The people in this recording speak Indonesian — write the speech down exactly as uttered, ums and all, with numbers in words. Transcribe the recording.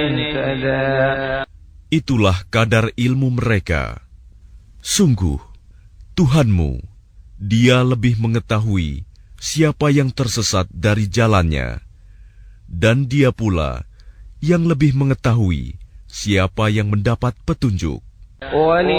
Itulah kadar ilmu mereka. Sungguh, Tuhanmu, Dia lebih mengetahui siapa yang tersesat dari jalannya, dan Dia pula yang lebih mengetahui siapa yang mendapat petunjuk.